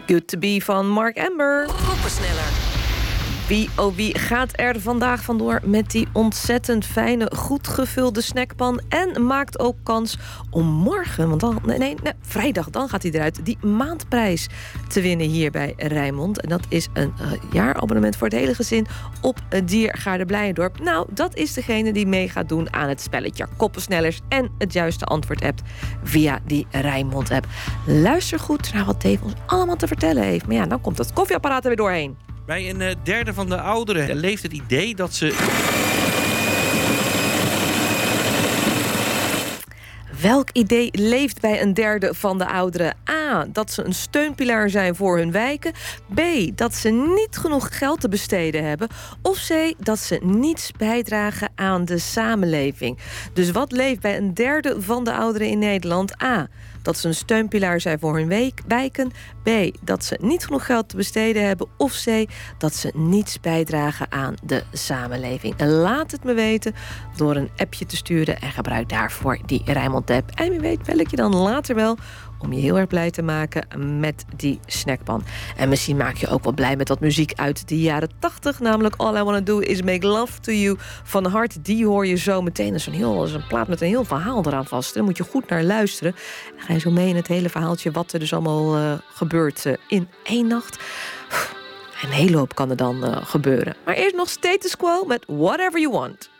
Good to Be van Mark Amber. Koppensneller. Wie gaat er vandaag vandoor met die ontzettend fijne, goed gevulde snackpan en maakt ook kans om morgen, want dan, vrijdag, dan gaat hij eruit, die maandprijs te winnen hier bij Rijnmond. En dat is een jaarabonnement voor het hele gezin op Diergaarde Blijendorp. Nou, dat is degene die mee gaat doen aan het spelletje Koppensnellers en het juiste antwoord hebt via die Rijnmond-app. Luister goed naar wat Dave ons allemaal te vertellen heeft. Maar ja, dan komt het koffieapparaat er weer doorheen. Bij een derde van de ouderen leeft het idee dat ze... Welk idee leeft bij een derde van de ouderen? A, dat ze een steunpilaar zijn voor hun wijken. B, dat ze niet genoeg geld te besteden hebben. Of C, dat ze niets bijdragen aan de samenleving. Dus wat leeft bij een derde van de ouderen in Nederland? A, dat ze een steunpilaar zijn voor hun wijken. B, dat ze niet genoeg geld te besteden hebben. Of C, dat ze niets bijdragen aan de samenleving. En laat het me weten door een appje te sturen. En gebruik daarvoor die Rijnmond-app. En wie weet bel ik je dan later wel om je heel erg blij te maken met die snackpan. En misschien maak je ook wel blij met wat muziek uit de jaren 80. Namelijk All I Wanna Do Is Make Love To You van Hart. Die hoor je zo meteen. Dat is een plaat met een heel verhaal eraan vast. Daar moet je goed naar luisteren. Dan ga je zo mee in het hele verhaaltje wat er dus allemaal gebeurt in één nacht. Een hele hoop kan er dan gebeuren. Maar eerst nog Status Quo met Whatever You Want.